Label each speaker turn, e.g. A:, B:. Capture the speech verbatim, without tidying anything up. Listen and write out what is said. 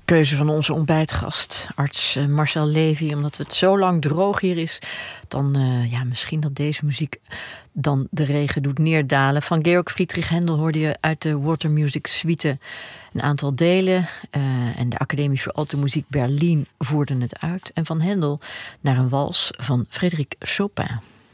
A: Keuze van onze ontbijtgast, arts Marcel Levy. Omdat het zo lang droog hier is, dan uh, ja, misschien dat deze muziek dan de regen doet neerdalen. Van Georg Friedrich Händel hoorde je uit de Water Music Suite een aantal delen. Uh, en de Academie voor Alte Muziek Berlin voerde het uit. En van Händel naar een wals van Frédéric Chopin.